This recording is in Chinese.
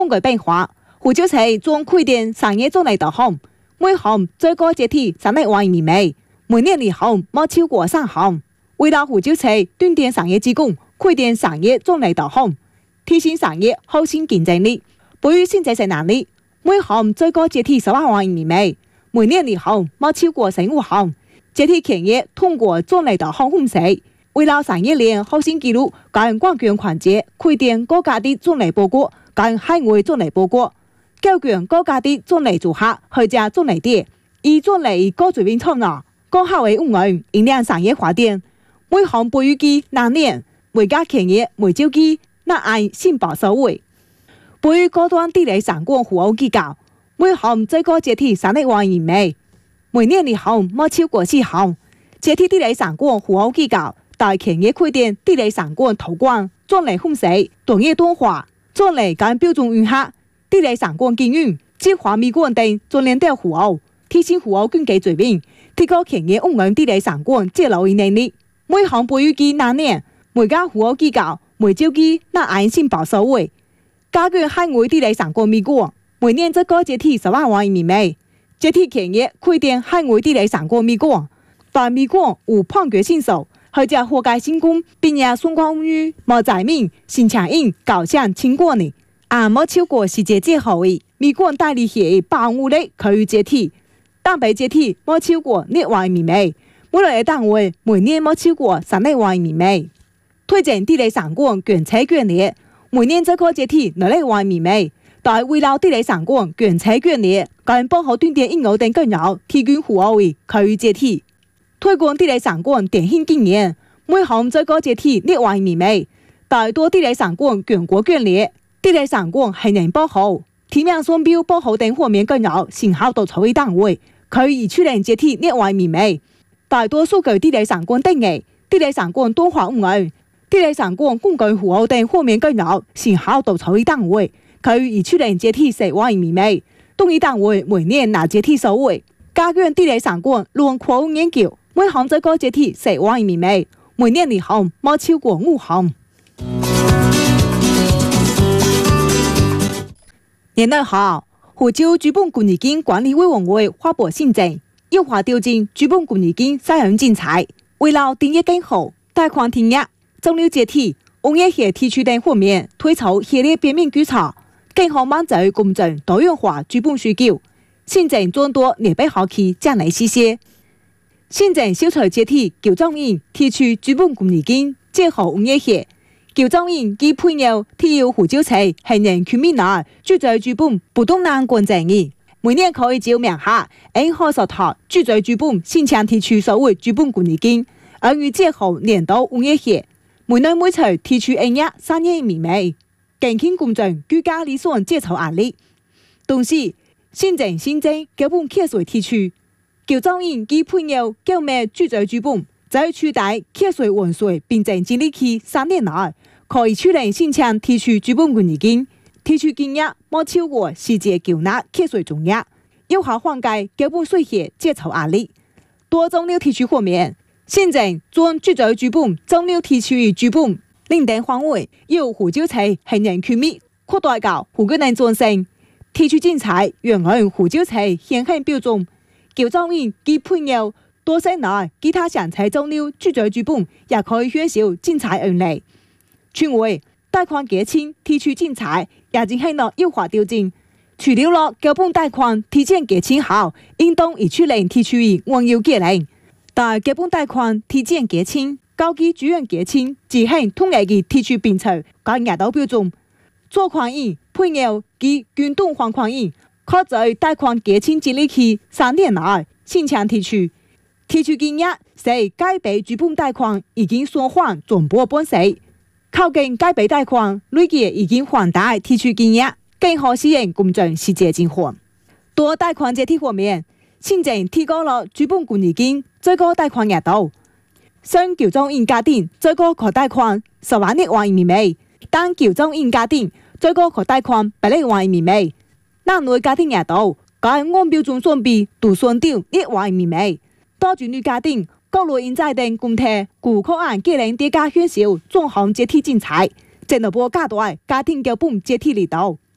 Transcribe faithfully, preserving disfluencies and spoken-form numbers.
改變化，胡椒菜將開店產業做嚟導向，每項最高階梯三百萬米米，每年二項冇超過三項。為了胡椒菜斷電產業之功，開店產業做嚟導向，提升產業後新競爭力，培育新製成能力。每項最高階梯十萬萬米米，每年二項冇超過十五項。階梯企業通過做嚟導向分析，為了產業鏈後新紀錄，跟廣權環節開店國家的做嚟報告。跟海外做嚟報告，教權國家的做嚟組合或者做嚟啲，以做嚟高水平創造，高效嘅運用，引領產業發展。每項培育期兩年，每家企業每週期那按新報收惠，培育高端地理產官服務機構，每項最高階梯三百萬米米，每年二項冇超過四項。階梯地理產官服務機構大企業開店地理產官投管做嚟分析，專業動畫。做嚟跟標準運下，地理產官經營、計劃美管等做領導服務，提升服務管理水平，提高企業運用地理產官接勞的能力。每項培育期兩年，每家服務機構每週期那按新報收惠，加強海外地理產官美管，每年最高階梯十萬萬米米，階梯企業開店海外地理產官美管，但美管有判決信數。或者活該新工，並且雙關物語冇載明、新強印、搞像清過呢，啊冇超過時節之後嘅，美管代理協保護力可以階梯，單倍階梯冇超過六萬米米，每個單位每年冇超過三百萬米米。推薦地理產官權財權利，每年最高階梯兩百萬米米，但為了地理產官權財權利，跟保護斷電應用等干擾提供服務嘅可以階梯。推廣地理產官典型經驗，每項最高階梯六萬米米，大多地理產官全國權利，地理產官係人保護，地面商標保護等方面干擾，信號都處於單位，可以確認階梯六萬米米，大多數據地理產官定義，地理產官多化運用，地理產官公共服務等方面干擾，信號都處於單位，可以確認階梯十萬米米，同一單位每年拿階梯收惠，加強地理產官輪廓研究。每項最高階梯十萬米米，每年二項冇超過五項。年內後，湖州資本管理金管理委員會發布新政，優化調整資本管理金使用政策，為了定義更好，貸款定額、中流階梯、工業協地區等方面推出系列便民舉措，更好滿足公眾多元化資本需求。新政眾多列備後期將來實施。新政消除階梯九種人提出資本管理金借好工業協，九種人基配偶提有胡椒菜係人區民內住在資本不動產管制嘅，每年可以照名下按可所託住在資本申請提出所謂資本管理金，而與借好年度工業協，每年每週提出按額三億米米，減輕公眾居家理想借籌壓力。同時，新政新增基本課稅提出。九種人基配偶購買住宅資本，在取代課稅完稅並正經歷期三年內，可以確認申請提出資本管理金，提出金額冇超過實際繳納課稅總額，有效緩解基本稅協借籌壓力。多中流地區方面，新政將住宅資本中流地區資本領定範圍由胡椒菜行人區域擴大到湖北人轉身，提出政策沿用胡椒菜現行標準。九種人基配偶多生內其他詳細中流住宅資本也可以享受政策恩利。另外，貸款結清提出政策也進行了優化調整，除了了基本貸款提前結清後，應當以確認提出以網友結論，但基本貸款提前結清、高級主任結清只係統一嘅提出並籌和額度標準。做款人、配偶及共同還款人可在貸款結清經歷期三年內申請提出，提出金額是該筆資本貸款已經償還全部本息，靠近該筆貸款累計已經還貸提出金額，更可實現公眾實際情況。多貸款階梯方面，新政提高了資本管理金最高貸款額度，新九種人家庭最高可貸款十萬一萬米米，但九種人家庭最高可貸款百零萬米米。男女家庭額度，該按標準算比都算到一萬米米。多子女家庭、各類人才等公體，顧可按個人跌價享受總項階梯政策，進一步加大家庭基本階梯力度。